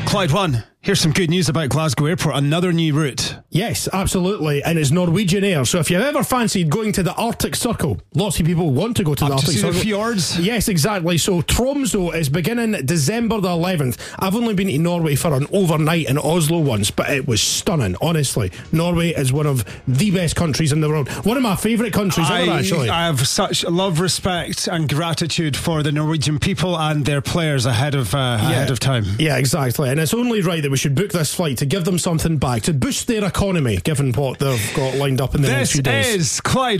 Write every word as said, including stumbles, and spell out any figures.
Clyde One, here's some good news about Glasgow Airport. Another new route. Yes, absolutely. And it's Norwegian Air. So if you've ever fancied going to the Arctic Circle, lots of people want to go to the Up Arctic to see Circle. the fjords. Yes, exactly. So Tromsø is beginning December the eleventh. I've only been to Norway for an overnight in Oslo once, but it was stunning, honestly. Norway is one of the best countries in the world. One of my favourite countries I, ever, actually. I have such love, respect and gratitude for the Norwegian people and their players ahead of, uh, yeah. ahead of time. Yeah, exactly. And it's only right that we should book this flight to give them something back, to boost their economy, given what they've got lined up in the next This few days. is Clyde